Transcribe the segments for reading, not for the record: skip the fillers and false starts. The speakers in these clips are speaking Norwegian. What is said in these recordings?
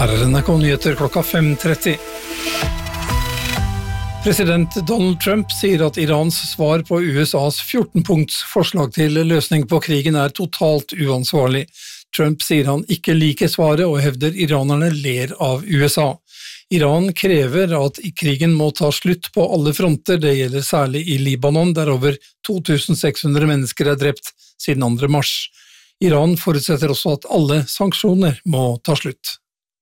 Her er NRK-nyheter klokka 5:30. President Donald Trump sier at Irans svar på USAs 14-punkts forslag til løsning på krigen er totalt uansvarlig. Trump sier han ikke liker svaret og hevder iranerne ler av USA. Iran krever at krigen må ta slutt på alle fronter, det gjelder særlig i Libanon, der over 2600 mennesker er drept siden 2. mars. Iran forutsetter også at alle sanksjoner må ta slutt.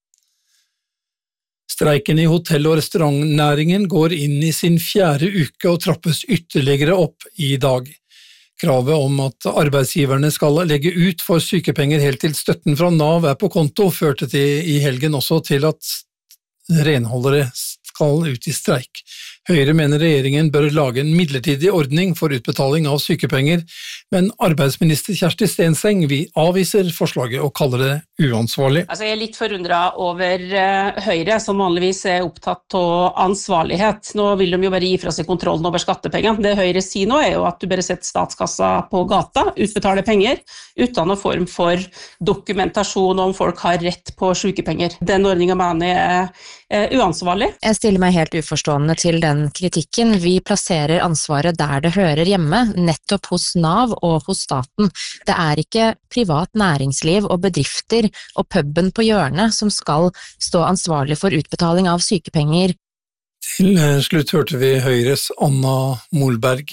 Streiken i hotell- og restaurantnæringen går inn i sin 4. uke og trappes ytterligere opp i dag. Kravet om at arbeidsgiverne skal legge ut for sykepenger helt til støtten fra Nav er på konto, førte i helgen også til at renholdere skal ut i streik. Høyre mener regjeringen bør lage en midlertidig ordning for utbetaling av sykepenger, men arbeidsminister Kjersti Stenseng avviser forslaget og kaller det uansvarlig. Jeg er litt forundret over Høyre, som vanligvis er opptatt av ansvarlighet. Nå vil de jo bare gi fra seg kontrollen over skattepengene. Det Høyre sier nå er jo at du bare setter statskassa på gata, utbetaler penger, uten noen form for dokumentasjon om folk har rett på sykepenger. Den ordningen mener jeg er uansvarlig. Jeg stiller meg helt uforstående til den kritikken. Vi plasserer ansvaret der det hører hjemme, nettopp hos Nav og hos staten. Det er ikke privat næringsliv og bedrifter og puben på hjørnet som skal stå ansvarlig for utbetaling av sykepenger. Til slutt hørte vi Høyres Anna Molberg.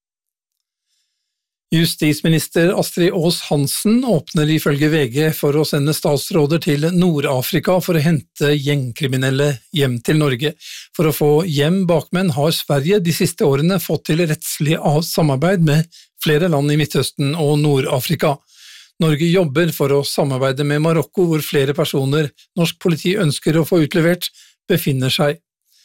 Justisminister Astrid Aas-Hansen åpner ifølge VG for å sende statsråder til Nord-Afrika for å hente gjengkriminelle hjem til Norge. For å få hjem bakmenn har Sverige de siste årene fått til rettslig samarbeid med flere land i Midtøsten og Nord-Afrika. Norge jobber for å samarbeide med Marokko, hvor flere personer norsk politi ønsker å få utlevert, befinner seg.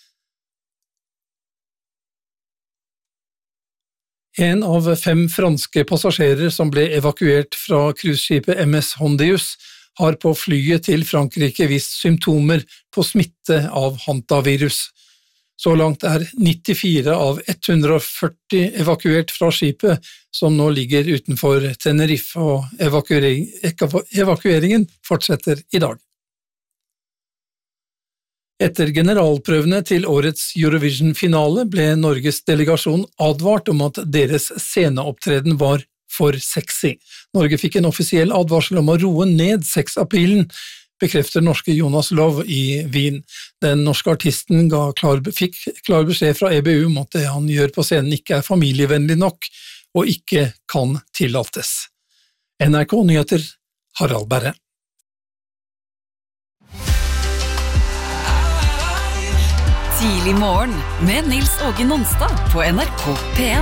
En av 5 franske passasjerer som ble evakuert fra cruiseskipet MS Hondius har på flyet til Frankrike vist symptomer på smitte av hantavirus. Så langt er 94 av 140 evakuert fra skipet, som nå ligger utenfor Tenerife, og evakueringen fortsetter i dag. Etter generalprøvene til årets Eurovision-finale ble Norges delegasjon advart om at deres sceneopptreden var for sexy. Norge fikk en offisiell advarsel om å roe ned sexappealen, bekrefter norske Jonas Love i Wien. Den norske artisten fikk klar beskjed fra EBU om at det han gjør på scenen ikke er familievennlig nok og ikke kan tillates. NRK-nyheter, Harald Berre. Tidlig morgen med Nils Åge Nonstad på NRK P1.